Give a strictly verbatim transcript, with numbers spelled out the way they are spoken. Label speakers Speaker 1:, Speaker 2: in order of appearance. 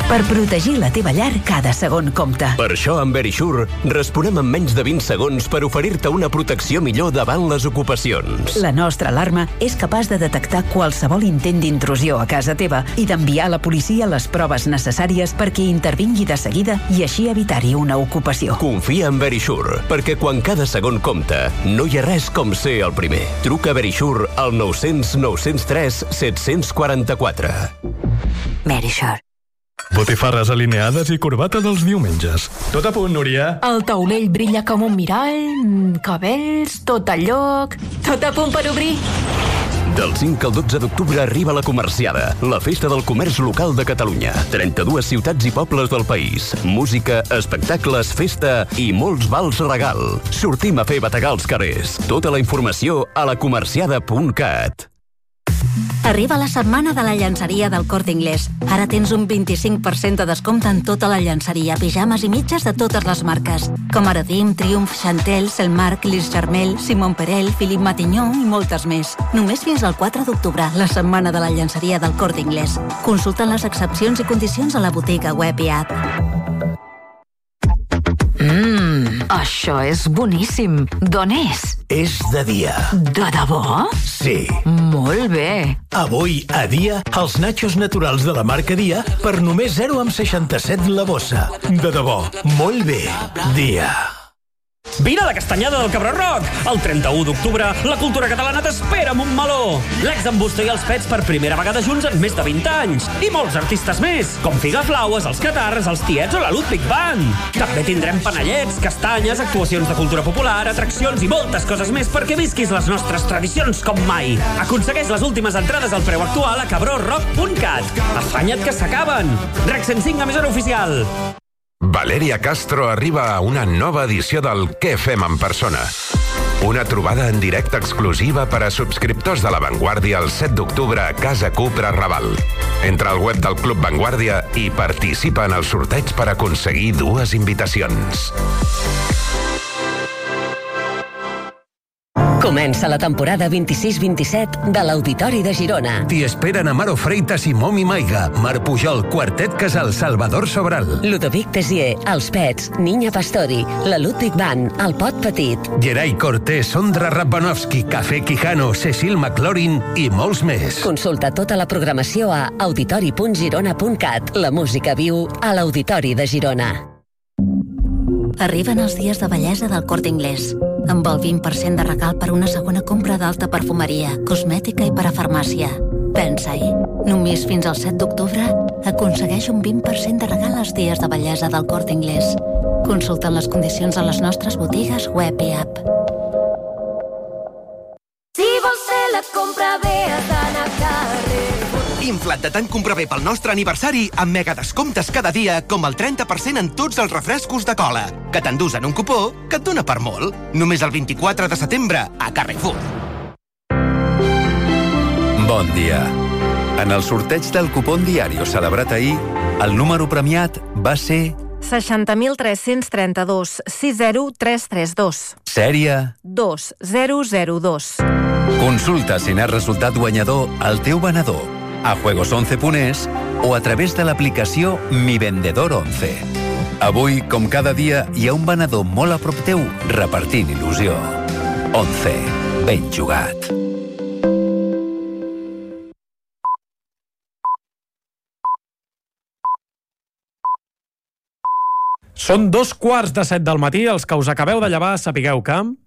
Speaker 1: Per protegir la teva llar, cada segon compta.
Speaker 2: Per això, amb Verisure, responem en menys de vint segons per oferir-te una protecció millor davant les ocupacions.
Speaker 1: La nostra alarma és capaç de detectar qualsevol intent d'intrusió a casa teva i d'enviar a la policia les proves necessàries perquè intervingui de seguida i així evitar-hi una ocupació.
Speaker 2: Confia en Verisure, perquè quan cada segon compta, no hi ha res com ser el primer. Truca a Verisure al nou cents nou cents tres set cents quaranta-quatre.
Speaker 1: Verisure.
Speaker 3: Botifarres alineades i corbata dels diumenges. Tot a punt, Núria?
Speaker 4: El taulell brilla com un mirall, cabells, tot a lloc, tot a punt per obrir.
Speaker 2: Del cinc al dotze d'octubre arriba la Comerciada, la festa del comerç local de Catalunya. trenta-dues ciutats i pobles del país. Música, espectacles, festa i molts vals regal. Sortim a fer bategar als carrers. Tota la informació a la comerciada punt cat.
Speaker 5: Arriba la setmana de la llançeria del Corte Inglés. Ara tens un vint-i-cinc per cent de descompte en tota la llançeria, pijames i mitges de totes les marques, com Aradim, Triumph, Chantel, Selmark, Lis Charmel, Simon Perel, Philippe Matignon i moltes més. Només fins al quatre d'octubre, la setmana de la llançeria del Corte Inglés. Consulta les excepcions i condicions a la botiga web i app.
Speaker 4: Mmm, això és boníssim. D'on és?
Speaker 6: És de Dia.
Speaker 4: De debò?
Speaker 6: Sí.
Speaker 4: Molt bé.
Speaker 6: Avui, a Dia, els nachos naturals de la marca Dia per només zero coma seixanta-set la bossa. De debò, molt bé. Dia.
Speaker 7: Vine a la castanyada del Cabró Rock! El trenta-u d'octubre, la cultura catalana t'espera amb un meló! L'ex en Busto i els Pets per primera vegada junts en més de vint anys! I molts artistes més, com Figaflaues, els Catarres, els Tiets o la Ludwig Band! També tindrem panellets, castanyes, actuacions de cultura popular, atraccions i moltes coses més perquè visquis les nostres tradicions com mai! Aconsegueix les últimes entrades al preu actual a cabró rock punt cat! Afanya't que s'acaben! Rec cent cinc emissora oficial!
Speaker 8: Valeria Castro arriba a una nova edició del Què fem en persona? Una trobada en directe exclusiva per a subscriptors de La Vanguardia el set d'octubre a Casa Cupra Raval. Entra al web del Club Vanguardia i participa en el sorteig per aconseguir dues invitacions.
Speaker 9: Comença la temporada vint-i-sis vint-i-set de l'Auditori de Girona.
Speaker 10: T'hi esperen Amaro Freitas i Momi Maiga, Mar Pujol, Quartet Casal, Salvador Sobral.
Speaker 9: Ludovic Tessier, Els Pets, Niña Pastori, la Ludwig Band, El Pot Petit.
Speaker 10: Gerai Cortés, Sondra Rabbanovski, Café Quijano, Cecil McLaurin i molts més.
Speaker 9: Consulta tota la programació a auditori punt girona punt cat. La música viu a l'Auditori de Girona.
Speaker 5: Arriben els dies de bellesa del Corte Inglés, amb el vint per cent de regal per una segona compra d'alta perfumeria, cosmètica i parafarmàcia. Pensa-hi, només fins al set d'octubre aconsegueix un vint per cent de regal als dies de bellesa del Corte Inglés. Consulta les condicions a les nostres botigues web i app.
Speaker 11: Si vols fer la compra bé, has d'anar a carrer.
Speaker 12: Inflat de tant comprar bé pel nostre aniversari amb mega descomptes cada dia, com el trenta per cent en tots els refrescos de cola, que t'endús en un cupó que et dona per molt. Només el vint-i-quatre de setembre a Carrefour.
Speaker 13: Bon dia. En el sorteig del cupón diario celebrat ahir, el número premiat va ser
Speaker 14: seixanta mil tres-cents trenta-dos sis zero tres tres dos.
Speaker 13: Sèrie
Speaker 14: dos zero zero dos.
Speaker 13: Consulta si n'has resultat guanyador al teu venedor, a juegos once punt es o a través de l'aplicació Mi Vendedor onze. Avui, com cada dia, hi ha un venedor molt a prop teu repartint il·lusió. onze. Ben jugat.
Speaker 15: Són dos quarts de set del matí, els que us acabeu de llevar sapigueu que...